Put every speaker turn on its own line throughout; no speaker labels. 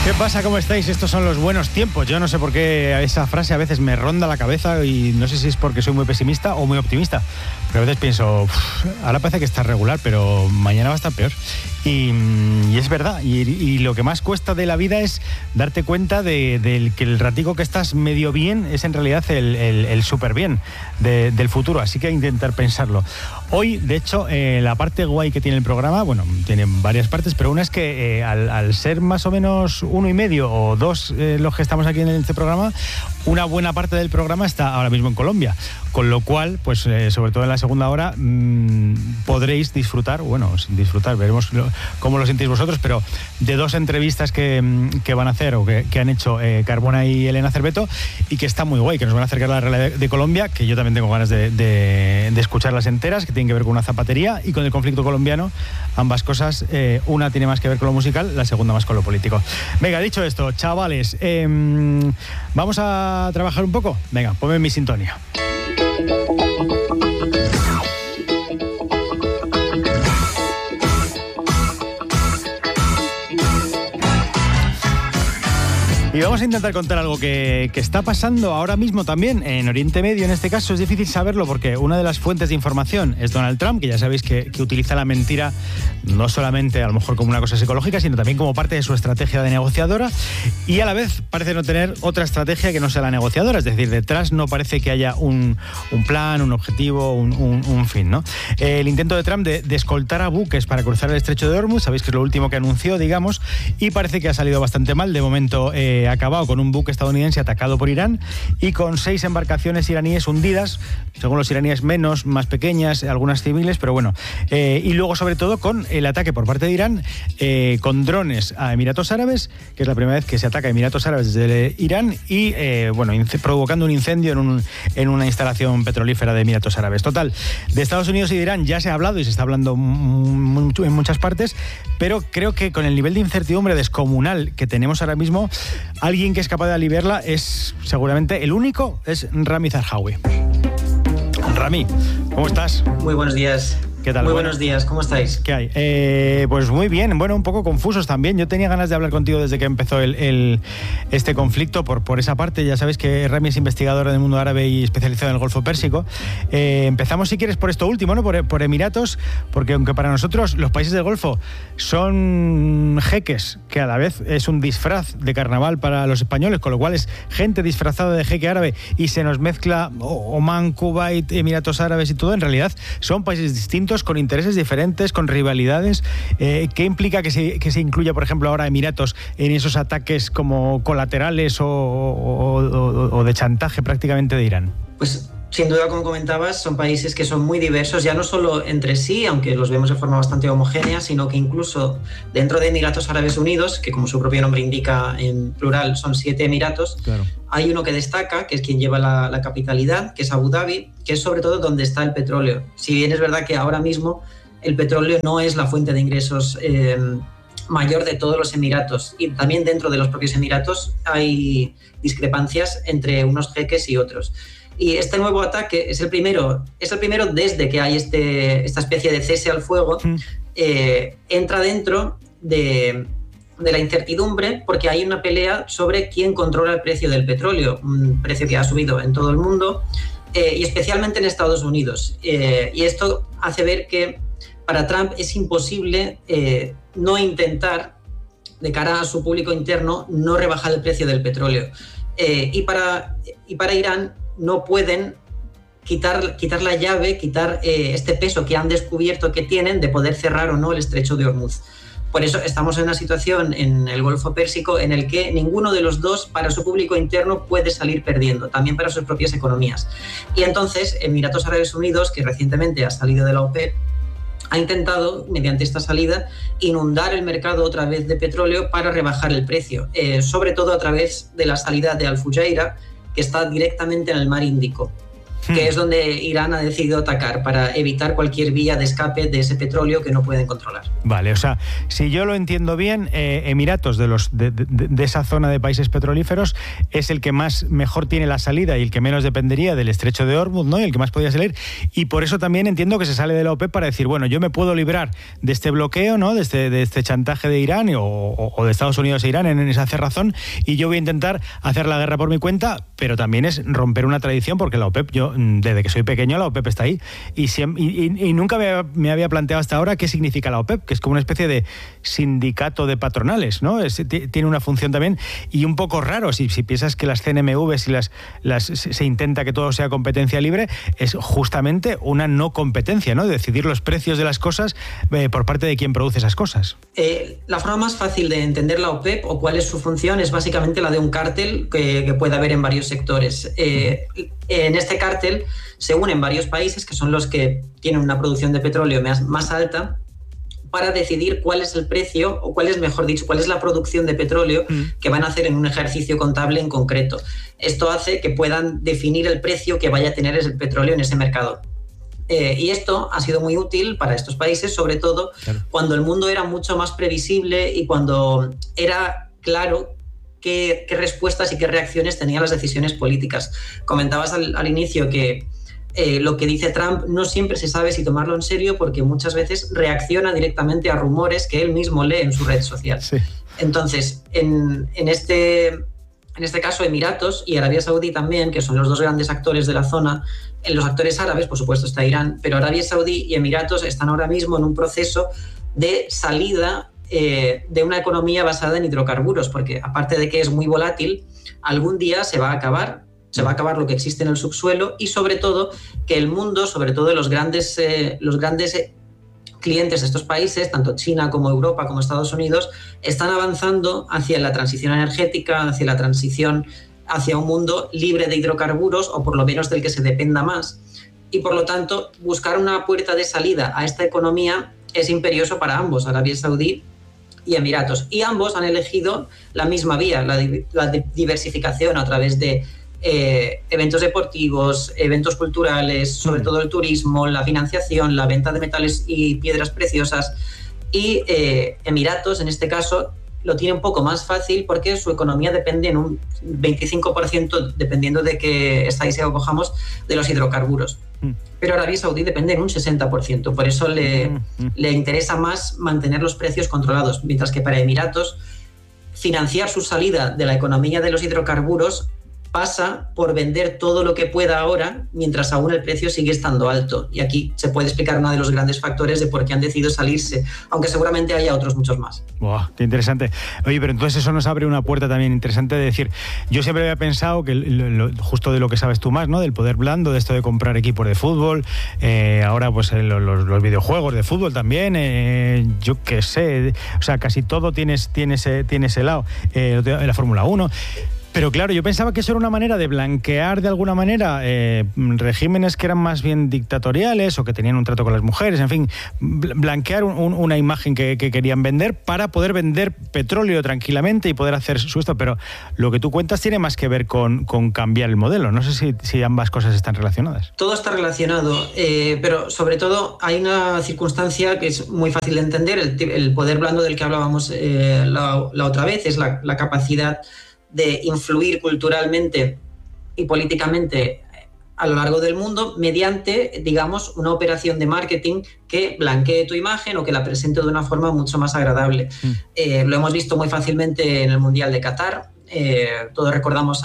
¿Qué pasa? ¿Cómo estáis? Estos son los buenos tiempos. Yo no sé por qué esa frase a veces me ronda la cabeza y no sé si es porque soy muy pesimista o muy optimista. Pero a veces pienso, ahora parece que está regular, pero mañana va a estar peor. Y es verdad. Y lo que más cuesta de la vida es darte cuenta de que el ratico que estás medio bien es en realidad el súper bien del futuro. Así que hay que intentar pensarlo. Hoy, de hecho, la parte guay que tiene el programa, bueno, tiene varias partes, pero una es que al ser más o menos 1,5 o 2 los que estamos aquí en este programa, una buena parte del programa está ahora mismo en Colombia, con lo cual, pues sobre todo en la segunda hora podréis disfrutar, veremos cómo lo sentís vosotros, pero de 2 entrevistas que van a hacer o que han hecho Carbona y Elena Cerveto, y que está muy guay, que nos van a acercar a la realidad de Colombia, que yo también tengo ganas de escucharlas enteras, que tienen que ver con una zapatería y con el conflicto colombiano. Ambas cosas, una tiene más que ver con lo musical, la segunda más con lo político. Venga, dicho esto, chavales, vamos a trabajar un poco. Venga, ponme mi sintonía. Y vamos a intentar contar algo que está pasando ahora mismo también en Oriente Medio. En este caso es difícil saberlo porque una de las fuentes de información es Donald Trump, que ya sabéis que utiliza la mentira no solamente a lo mejor como una cosa psicológica, sino también como parte de su estrategia de negociadora, y a la vez parece no tener otra estrategia que no sea la negociadora. Es decir, detrás no parece que haya un plan, un objetivo, un fin, ¿no? El intento de Trump de escoltar a buques para cruzar el estrecho de Hormuz, sabéis que es lo último que anunció, digamos, y parece que ha salido bastante mal. De momento ha acabado con un buque estadounidense atacado por Irán y con 6 embarcaciones iraníes hundidas, según los iraníes más pequeñas, algunas civiles, pero bueno. Y luego, sobre todo, con el ataque por parte de Irán con drones a Emiratos Árabes, que es la primera vez que se ataca a Emiratos Árabes desde Irán, y provocando un incendio en una instalación petrolífera de Emiratos Árabes. Total, de Estados Unidos y de Irán ya se ha hablado y se está hablando mucho en muchas partes, pero creo que con el nivel de incertidumbre descomunal que tenemos ahora mismo, alguien que es capaz de aliviarla es seguramente el único, es Rami Zarjawi. Rami, ¿cómo estás?
Muy buenos días.
¿Qué tal?
Muy buenos días, ¿cómo estáis?
¿Qué hay? Pues muy bien, bueno, un poco confusos también. Yo tenía ganas de hablar contigo desde que empezó este conflicto por esa parte. Ya sabéis que Rami es investigador del mundo árabe y especializado en el Golfo Pérsico. Empezamos, si quieres, por esto último, ¿no? Por Emiratos, porque aunque para nosotros los países del Golfo son jeques, que a la vez es un disfraz de carnaval para los españoles, con lo cual es gente disfrazada de jeque árabe y se nos mezcla Omán, Kuwait, Emiratos Árabes y todo, en realidad son países distintos, con intereses diferentes, con rivalidades. ¿Qué implica que se incluya, por ejemplo, ahora Emiratos en esos ataques como colaterales o de chantaje prácticamente de Irán?
Pues sin duda, como comentabas, son países que son muy diversos, ya no solo entre sí, aunque los vemos de forma bastante homogénea, sino que incluso dentro de Emiratos Árabes Unidos, que como su propio nombre indica en plural son 7 emiratos, claro, hay uno que destaca, que es quien lleva la capitalidad, que es Abu Dhabi, que es sobre todo donde está el petróleo. Si bien es verdad que ahora mismo el petróleo no es la fuente de ingresos mayor de todos los emiratos, y también dentro de los propios emiratos hay discrepancias entre unos jeques y otros. Y este nuevo ataque es el primero desde que hay esta especie de cese al fuego. Entra dentro de la incertidumbre porque hay una pelea sobre quién controla el precio del petróleo, un precio que ha subido en todo el mundo y especialmente en Estados Unidos. Y esto hace ver que para Trump es imposible no intentar, de cara a su público interno, no rebajar el precio del petróleo. Y para Irán no pueden quitar la llave, quitar este peso que han descubierto que tienen de poder cerrar o no el estrecho de Hormuz. Por eso estamos en una situación en el Golfo Pérsico en el que ninguno de los dos, para su público interno, puede salir perdiendo, también para sus propias economías. Y entonces Emiratos Árabes Unidos, que recientemente ha salido de la OPEP, ha intentado, mediante esta salida, inundar el mercado otra vez de petróleo para rebajar el precio, sobre todo a través de la salida de Al Fujairah, que está directamente en el mar Índico. que es donde Irán ha decidido atacar para evitar cualquier vía de escape de ese petróleo que no pueden controlar.
Vale, o sea, si yo lo entiendo bien, Emiratos de esa zona de países petrolíferos es el que mejor tiene la salida y el que menos dependería del estrecho de Hormuz, ¿no? Y el que más podría salir, y por eso también entiendo que se sale de la OPEP para decir, bueno, yo me puedo librar de este bloqueo, ¿no? De este chantaje de Irán o de Estados Unidos e Irán en esa cerrazón, y yo voy a intentar hacer la guerra por mi cuenta, pero también es romper una tradición, porque la OPEP, yo desde que soy pequeño la OPEP está ahí, y nunca me había planteado hasta ahora qué significa la OPEP, que es como una especie de sindicato de patronales, ¿no? Tiene una función también, y un poco raro, si piensas que las CNMVs y se intenta que todo sea competencia libre, es justamente una no competencia, ¿no? De decidir los precios de las cosas por parte de quien produce esas cosas.
La forma más fácil de entender la OPEP o cuál es su función es básicamente la de un cártel que puede haber en varios sectores. En este cártel se unen varios países que son los que tienen una producción de petróleo más alta para decidir cuál es el precio, o cuál es, mejor dicho, cuál es la producción de petróleo que van a hacer en un ejercicio contable en concreto. Esto hace que puedan definir el precio que vaya a tener el petróleo en ese mercado. Y esto ha sido muy útil para estos países, sobre todo cuando el mundo era mucho más previsible y cuando era claro qué respuestas y qué reacciones tenían las decisiones políticas. Comentabas al inicio que lo que dice Trump no siempre se sabe si tomarlo en serio, porque muchas veces reacciona directamente a rumores que él mismo lee en su red social. Sí. Entonces, en este caso, Emiratos y Arabia Saudí también, que son los dos grandes actores de la zona, en los actores árabes, por supuesto, está Irán, pero Arabia Saudí y Emiratos están ahora mismo en un proceso de salida de una economía basada en hidrocarburos, porque aparte de que es muy volátil, algún día se va a acabar lo que existe en el subsuelo, y sobre todo que el mundo, sobre todo los grandes clientes de estos países, tanto China como Europa como Estados Unidos, están avanzando hacia la transición energética, hacia la transición hacia un mundo libre de hidrocarburos, o por lo menos del que se dependa más. Y por lo tanto, buscar una puerta de salida a esta economía es imperioso para ambos, Arabia Saudí y Emiratos. Y ambos han elegido la misma vía, la diversificación a través de eventos deportivos, eventos culturales, sobre todo el turismo, la financiación, la venta de metales y piedras preciosas. Y Emiratos, en este caso, lo tiene un poco más fácil porque su economía depende en un 25%, dependiendo de qué estadística cojamos, de los hidrocarburos. Pero Arabia Saudí depende en un 60%, por eso le interesa más mantener los precios controlados, mientras que para Emiratos financiar su salida de la economía de los hidrocarburos pasa por vender todo lo que pueda ahora, mientras aún el precio sigue estando alto. Y aquí se puede explicar uno de los grandes factores de por qué han decidido salirse, aunque seguramente haya otros muchos más.
¡Wow! ¡Qué interesante! Oye, pero entonces eso nos abre una puerta también interesante de decir, yo siempre había pensado que justo de lo que sabes tú más, ¿no? Del poder blando, de esto de comprar equipos de fútbol, ahora pues los videojuegos de fútbol también, yo qué sé, o sea, casi todo tiene ese lado, la Fórmula 1... Pero claro, yo pensaba que eso era una manera de blanquear de alguna manera regímenes que eran más bien dictatoriales o que tenían un trato con las mujeres, en fin, blanquear una imagen que querían vender para poder vender petróleo tranquilamente y poder hacer su esto. Pero lo que tú cuentas tiene más que ver con cambiar el modelo. No sé si ambas cosas están relacionadas.
Todo está relacionado, pero sobre todo hay una circunstancia que es muy fácil de entender. El poder blando del que hablábamos la otra vez es la capacidad de influir culturalmente y políticamente a lo largo del mundo mediante, digamos, una operación de marketing que blanquee tu imagen o que la presente de una forma mucho más agradable. Lo hemos visto muy fácilmente en el Mundial de Qatar. Todos recordamos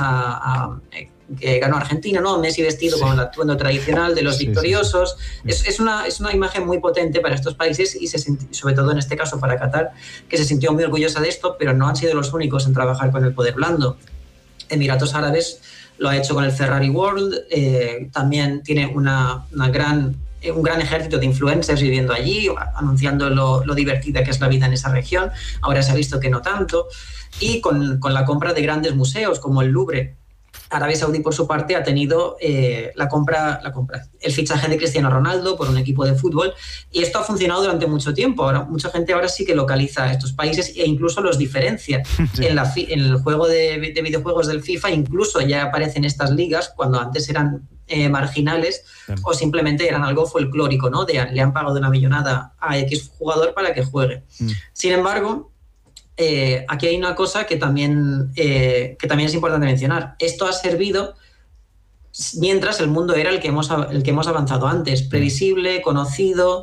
que ganó Argentina, ¿no? Messi vestido con el atuendo tradicional de los victoriosos. Es una imagen muy potente para estos países y sobre todo en este caso para Qatar, que se sintió muy orgullosa de esto, pero no han sido los únicos en trabajar con el poder blando. Emiratos Árabes lo ha hecho con el Ferrari World, también tiene un gran ejército de influencers viviendo allí, anunciando lo divertida que es la vida en esa región. Ahora se ha visto que no tanto. Y con la compra de grandes museos como el Louvre. Arabia Saudí, por su parte, ha tenido el fichaje de Cristiano Ronaldo por un equipo de fútbol, y esto ha funcionado durante mucho tiempo. Ahora, mucha gente ahora sí que localiza a estos países e incluso los diferencia. Sí. En el juego de videojuegos del FIFA incluso ya aparecen estas ligas, cuando antes eran marginales, o simplemente eran algo folclórico, ¿no? Le han pagado una millonada a X jugador para que juegue. Sin embargo, aquí hay una cosa que también es importante mencionar. Esto ha servido mientras el mundo era el que hemos avanzado antes, previsible, conocido,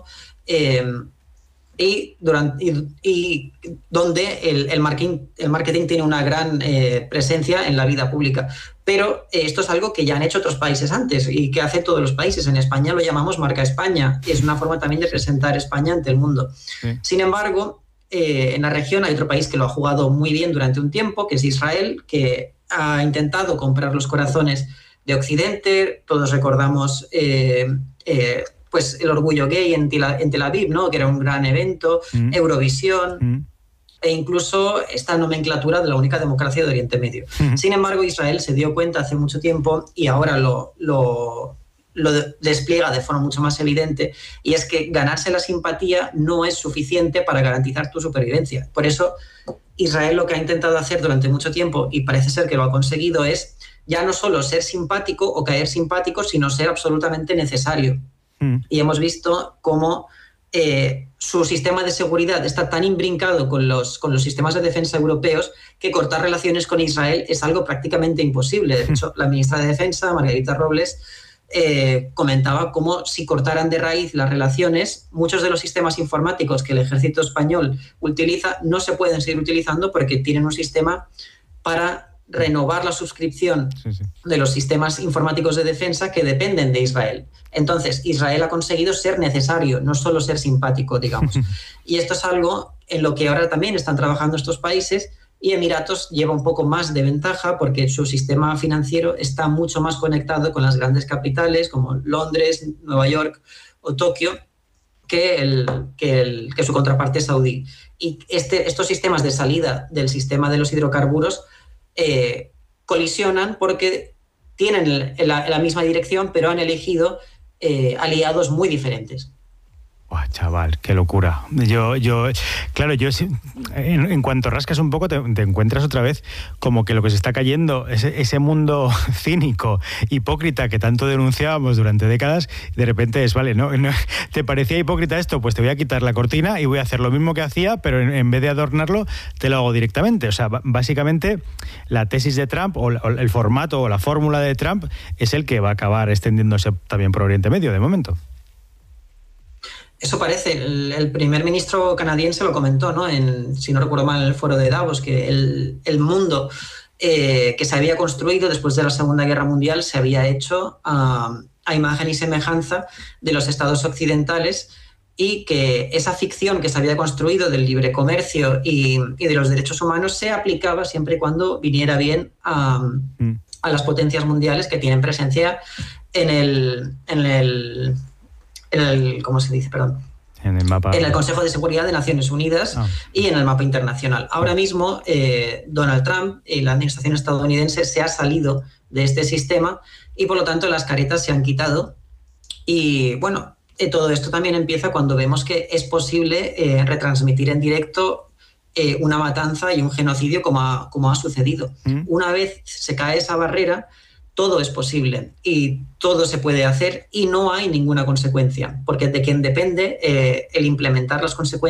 y donde el marketing tiene una gran presencia en la vida pública. Pero esto es algo que ya han hecho otros países antes y que hacen todos los países. En España lo llamamos marca España, y es una forma también de presentar España ante el mundo. Sí. Sin embargo, en la región hay otro país que lo ha jugado muy bien durante un tiempo, que es Israel, que ha intentado comprar los corazones de Occidente. Todos recordamos pues el orgullo gay en Tel Aviv, ¿no? Que era un gran evento, Eurovisión, e incluso esta nomenclatura de la única democracia de Oriente Medio. Sin embargo, Israel se dio cuenta hace mucho tiempo, y ahora lo despliega de forma mucho más evidente, y es que ganarse la simpatía no es suficiente para garantizar tu supervivencia. Por eso, Israel lo que ha intentado hacer durante mucho tiempo, y parece ser que lo ha conseguido, es ya no solo ser simpático o caer simpático, sino ser absolutamente necesario. Y hemos visto cómo su sistema de seguridad está tan imbrincado con los sistemas de defensa europeos que cortar relaciones con Israel es algo prácticamente imposible. De hecho, la ministra de Defensa, Margarita Robles, comentaba cómo si cortaran de raíz las relaciones, muchos de los sistemas informáticos que el ejército español utiliza no se pueden seguir utilizando porque tienen un sistema para renovar la suscripción de los sistemas informáticos de defensa que dependen de Israel. Entonces, Israel ha conseguido ser necesario, no solo ser simpático, digamos. Y esto es algo en lo que ahora también están trabajando estos países, y Emiratos lleva un poco más de ventaja porque su sistema financiero está mucho más conectado con las grandes capitales como Londres, Nueva York o Tokio que su contraparte saudí. Y estos sistemas de salida del sistema de los hidrocarburos colisionan porque tienen la misma dirección, pero han elegido aliados muy diferentes.
Buah, chaval, qué locura. Claro, en cuanto rascas un poco te encuentras otra vez como que lo que se está cayendo es ese mundo cínico, hipócrita que tanto denunciábamos durante décadas. De repente es, vale, ¿no? ¿Te parecía hipócrita esto? Pues te voy a quitar la cortina y voy a hacer lo mismo que hacía, pero en vez de adornarlo, te lo hago directamente. O sea, básicamente la tesis de Trump o el formato o la fórmula de Trump es el que va a acabar extendiéndose también por Oriente Medio de momento.
Eso parece. El primer ministro canadiense lo comentó, ¿no? Si no recuerdo mal, en el foro de Davos, que el mundo que se había construido después de la Segunda Guerra Mundial se había hecho a imagen y semejanza de los estados occidentales, y que esa ficción que se había construido del libre comercio y de los derechos humanos se aplicaba siempre y cuando viniera bien a las potencias mundiales que tienen presencia en el ¿cómo se dice? Perdón.
En el mapa.
En el Consejo de Seguridad de Naciones Unidas y en el mapa internacional. Ahora mismo, Donald Trump y la administración estadounidense se ha salido de este sistema, y por lo tanto las caretas se han quitado. Y bueno, todo esto también empieza cuando vemos que es posible retransmitir en directo una matanza y un genocidio como ha sucedido. Una vez se cae esa barrera, todo es posible y todo se puede hacer, y no hay ninguna consecuencia, porque de quien depende el implementar las consecuencias